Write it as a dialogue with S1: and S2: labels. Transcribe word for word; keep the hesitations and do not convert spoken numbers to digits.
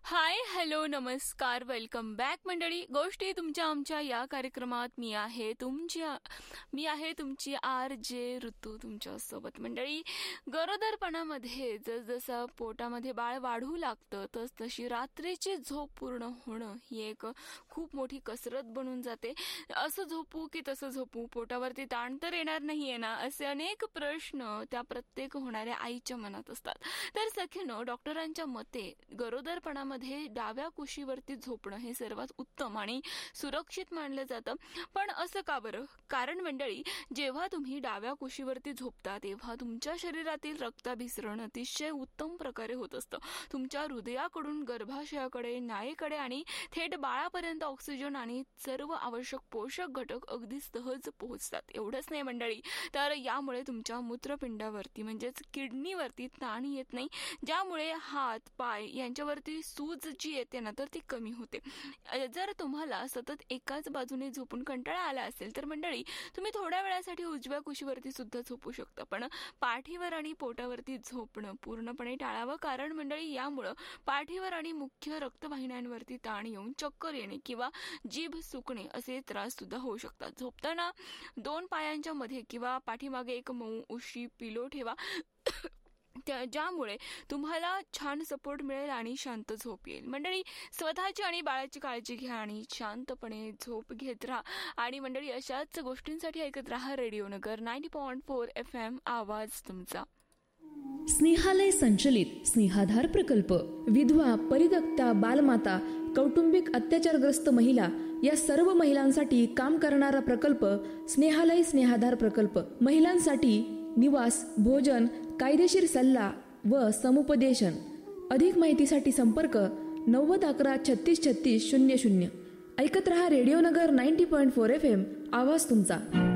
S1: हाय, hello, नमस्कार, welcome back मंडळी. गोष्टी तुमच्या आमच्या या कार्यक्रमात मी आहे तुमची मी आहे तुमची आर जे ऋतू तुमच्यासोबत. मंडळी, गरोदरपणामध्ये जसजसं पोटामध्ये बाळ वाढू लागतं तस तशी रात्रीची झोप पूर्ण होणं ही एक खूप मोठी कसरत बनून जाते. असं झोपू की तसं झोपू, पोटावरती ताण तर येणार नाहीये ना, असे अनेक प्रश्न त्या प्रत्येक होणाऱ्या आईच्या मनात असतात. तर सखीनो, डॉक्टरांच्या मते गरोदरपणामध्ये मध्ये डाव्या कुशीवरती झोपणं हे सर्वात उत्तम आणि सुरक्षित मानलं जातं. पण असं का बरं? कारण मंडळी, जेव्हा तुम्ही डाव्या कुशीवरती झोपता तेव्हा तुमच्या शरीरातील रक्ताभिसरण अतिशय उत्तम प्रकारे होत असतं. तुमच्या हृदयाकडून गर्भाशयाकडे, नाळीकडे आणि थेट बाळापर्यंत ऑक्सिजन आणि सर्व आवश्यक पोषक घटक अगदी सहज पोहोचतात. एवढंच नाही मंडळी, तर यामुळे तुमच्या मूत्रपिंडावरती म्हणजेच किडनीवरती ताण येत नाही, ज्यामुळे हात पाय यांच्यावरती सूज जी येते ना तर ती कमी होते. जर तुम्हाला सतत एकाच बाजूने झोपून कंटाळा आला असेल तर मंडळी, तुम्ही थोड्या वेळासाठी उजव्या कुशीवरती सुद्धा झोपू शकता. पण पाठीवर आणि पोटावरती झोपणं पूर्णपणे टाळावं, कारण मंडळी यामुळं पाठीवर आणि मुख्य रक्तवाहिन्यांवरती ताण येऊन चक्कर येणे किंवा जीभ सुकणे असे त्रास सुद्धा होऊ शकतात. झोपताना दोन पायांच्या मध्ये किंवा पाठीमागे एक मऊ उशी पिलो ठेवा, ज्यामुळे तुम्हाला छान सपोर्ट मिळेल आणि शांत झोप येईल. मंडळी, स्वतःची आणि बाळाची काळजी घ्या आणि शांतपणे झोप घेत राहा. आणि मंडळी, अशाच गोष्टींसाठी ऐकत राहा रेडिओ नगर ninety point four F M, आवाज तुमचा.
S2: स्नेहालय संचलित स्नेहाधार प्रकल्प, विधवा, परित्यक्ता, बालमाता, कौटुंबिक अत्याचारग्रस्त महिला या सर्व महिलांसाठी काम करणारा प्रकल्प स्नेहालय स्नेहाधार प्रकल्प. महिलांसाठी निवास, भोजन, कायदेशीर सल्ला व समुपदेशन. अधिक माहितीसाठी संपर्क नव्वद अकरा छत्तीस छत्तीस शून्य शून्य. ऐकत रहा रेडिओ नगर ninety point four F M, आवाज तुमचा.